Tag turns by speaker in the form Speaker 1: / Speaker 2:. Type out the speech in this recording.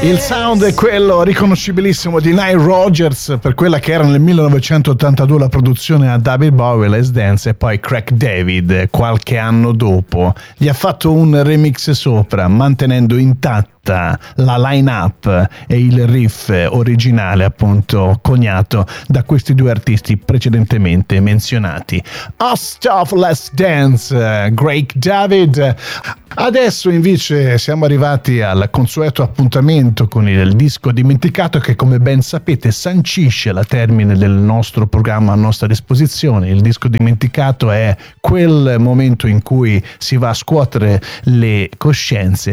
Speaker 1: Il sound è quello riconoscibilissimo di Nile Rodgers per quella che era nel 1982 la produzione a David Bowie, Let's Dance, e poi Craig David qualche anno dopo gli ha fatto un remix sopra, mantenendo intatta la line-up e il riff originale, appunto coniato da questi due artisti precedentemente menzionati. Stuff Let's Dance, Craig David. Adesso invece siamo arrivati al consueto appuntamento con il disco dimenticato che, come ben sapete, sancisce la termine del nostro programma a nostra disposizione. Il disco dimenticato è quel momento in cui si va a scuotere le coscienze